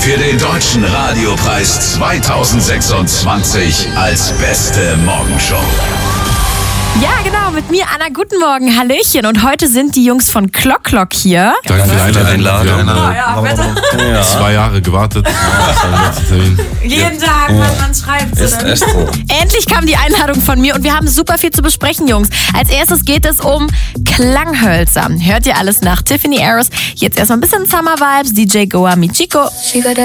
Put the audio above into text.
für den Deutschen Radiopreis 2026 als beste Morgenshow. Ja, genau, mit mir, Anna. Guten Morgen, Hallöchen. Und heute sind die Jungs von Clock Clock hier. Danke für die Einladung. Wir haben 2 Jahre gewartet. jeden Tag, man schreibt Ist echt so. Endlich kam die Einladung von mir und wir haben super viel zu besprechen, Jungs. Als erstes geht es um Klanghölzer. Hört ihr alles nach Tiffany Harris. Jetzt erstmal ein bisschen Summer Vibes, DJ Goa Michiko.